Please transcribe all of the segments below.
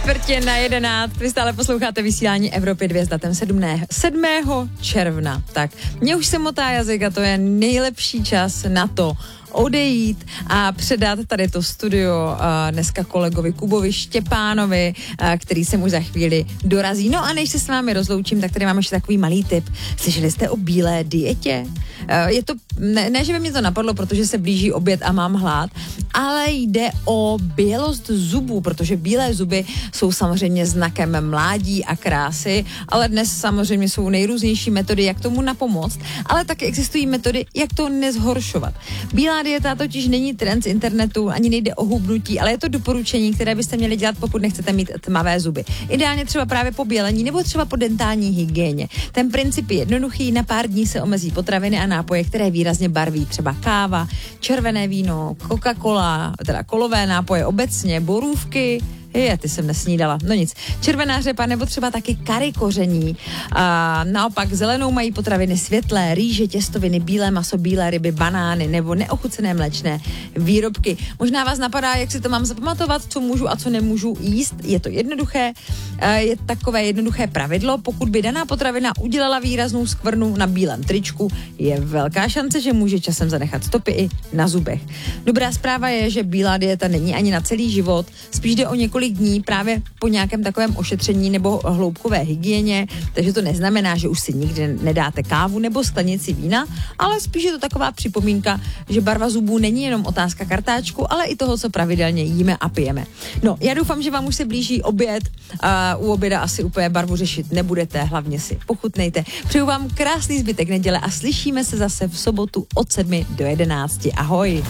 10:45. Vy stále posloucháte vysílání Evropy 2 s datem 7. června. Tak, mě už se motá jazyk a to je nejlepší čas na to odejít a předat tady to studio dneska kolegovi Kubovi Štěpánovi, který se už za chvíli dorazí. No a než se s vámi rozloučím, tak tady mám ještě takový malý tip. Slyšeli jste o bílé dietě? Je to, ne, že by mě to napadlo, protože se blíží oběd a mám hlad, ale jde o bělost zubů, protože bílé zuby jsou samozřejmě znakem mládí a krásy, ale dnes samozřejmě jsou nejrůznější metody, jak tomu napomoct, ale taky existují metody, jak to nezhoršovat. Bílá dieta totiž není trend z internetu, ani nejde o hubnutí, ale je to doporučení, které byste měli dělat, pokud nechcete mít tmavé zuby. Ideálně třeba právě po bělení nebo třeba po dentální hygieně. Ten princip je jednoduchý, na pár dní se omezí potraviny a nápoje, které výrazně barví, třeba káva, červené víno, Coca-Cola, teda kolové nápoje obecně, borůvky. Ty jsem nesnídala. No nic. Červená řepa nebo třeba taky kary koření. A naopak zelenou mají potraviny světlé, rýže, těstoviny, bílé maso, bílé ryby, banány nebo neochucené mléčné výrobky. Možná vás napadá, jak si to mám zapamatovat, co můžu a co nemůžu jíst. Je to jednoduché. Je takové jednoduché pravidlo. Pokud by daná potravina udělala výraznou skvrnu na bílém tričku, je velká šance, že může časem zanechat stopy i na zubech. Dobrá zpráva je, že bílá dieta není ani na celý život. Spíš jde o několik dní právě po nějakém takovém ošetření nebo hloubkové hygieně, takže to neznamená, že už si nikdy nedáte kávu nebo sklenici vína, ale spíš je to taková připomínka, že barva zubů není jenom otázka kartáčku, ale i toho, co pravidelně jíme a pijeme. No, já doufám, že vám už se blíží oběd a u oběda asi úplně barvu řešit nebudete, hlavně si pochutnejte. Přeju vám krásný zbytek neděle a slyšíme se zase v sobotu od 7 do 11. Ahoj.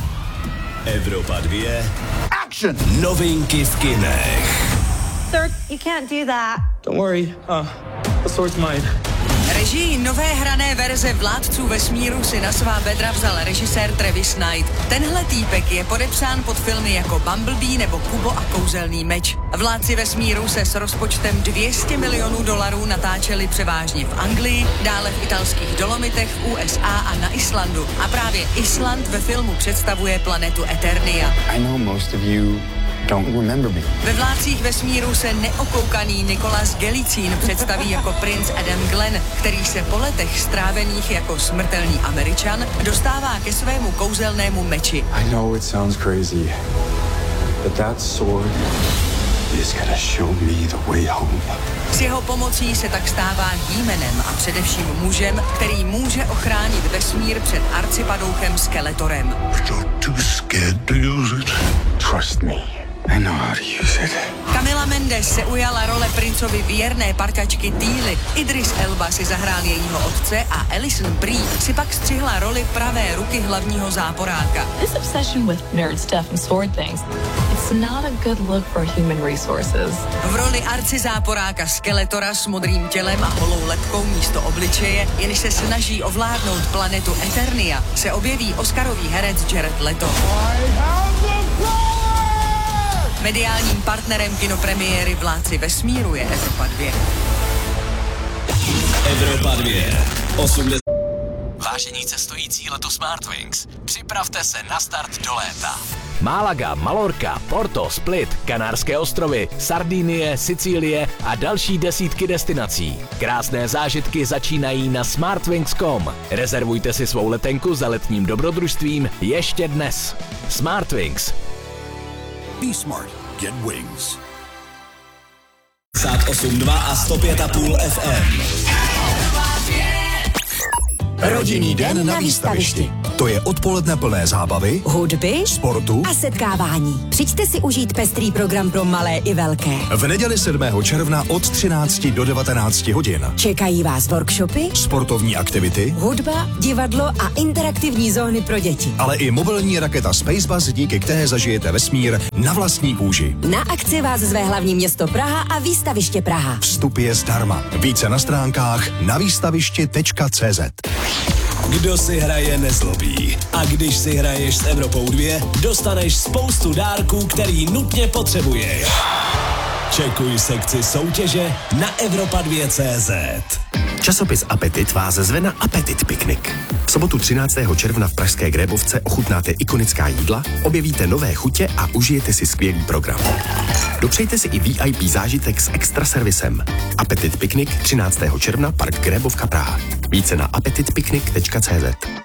Evropa 2. Action! Novinky v kinech. Sir, you can't do that. Don't worry. The sword's mine. Režii nové hrané verze Vládců vesmíru si na svá bedra vzal režisér Travis Knight. Tenhle týpek je podepsán pod filmy jako Bumblebee nebo Kubo a kouzelný meč. Vládci vesmíru se s rozpočtem $200 milionů natáčeli převážně v Anglii, dále v italských Dolomitech, v USA a na Islandu. A právě Island ve filmu představuje planetu Eternia. I know most of you don't remember me. Ve Vládcích vesmíru se neokoukaný Nicholas Galitzine představí jako princ Adam Glenn, který se po letech strávených jako smrtelný Američan dostává ke svému kouzelnému meči. I know it sounds crazy, but that sword is gonna show me the way home. S jeho pomocí se tak stává Dímenem a především mužem, který může ochránit vesmír před arcipadouchem Skeletorem. You're too scared to use it. Trust me. I know how to use it. Camila Mendes se ujala role princovi věrné parťačky Teely. Idris Elba si zahrál jejího otce a Alison Brie si pak střihla roli pravé ruky hlavního záporáka. This obsession with nerd stuff and sword things, it's not a good look for human resources. V roli arcizáporáka Skeletora s modrým tělem a holou lebkou místo obličeje, jenž se snaží ovládnout planetu Eternia, se objeví oscarový herec Jared Leto. Mediálním partnerem kinopremiéry Vládci vesmíru je Evropa 2. Evropa 2. 80. Vážení cestující letu Smartwings, připravte se na start do léta. Málaga, Malorka, Porto, Split, Kanárské ostrovy, Sardinie, Sicílie a další desítky destinací. Krásné zážitky začínají na smartwings.com. Rezervujte si svou letenku za letním dobrodružstvím ještě dnes. Smartwings. Be smart. Get wings. 8.2 a 105,5 FM. Rodinný den na výstavišti. To je odpoledne plné zábavy, hudby, sportu a setkávání. Přijďte si užít pestrý program pro malé i velké. V neděli 7. června od 13 do 19 hodin. Čekají vás workshopy, sportovní aktivity, hudba, divadlo a interaktivní zóny pro děti. Ale i mobilní raketa Spacebus, díky které zažijete vesmír na vlastní kůži. Na akci vás zve hlavní město Praha a výstaviště Praha. Vstup je zdarma. Více na stránkách na výstavišti.cz. Kdo si hraje, nezlobí. A když si hraješ s Evropou 2, dostaneš spoustu dárků, který nutně potřebuješ. Čekuj sekci soutěže na Evropa2.cz. Časopis Apetit vás zve na Apetit piknik. V sobotu 13. června v pražské Grébovce ochutnáte ikonická jídla, objevíte nové chutě a užijete si skvělý program. Dopřejte si i VIP zážitek s extra servisem. Apetit piknik 13. června, Park Grébovka Praha. Více na appetitpiknik.cz.